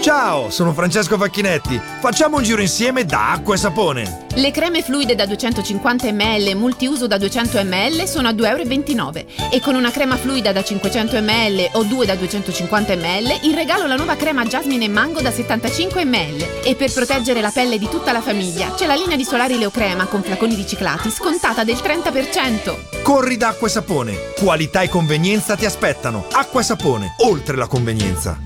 Ciao, sono Francesco Facchinetti. Facciamo un giro insieme da Acqua e Sapone. Le creme fluide da 250 ml multiuso da 200 ml sono a 2,29 € e con una crema fluida da 500 ml o 2 da 250 ml in regalo la nuova crema Jasmine e Mango da 75 ml. E per proteggere la pelle di tutta la famiglia c'è la linea di solari Leocrema con flaconi riciclati scontata del 30%. Corri da Acqua e Sapone. Qualità e convenienza ti aspettano. Acqua e Sapone, oltre la convenienza.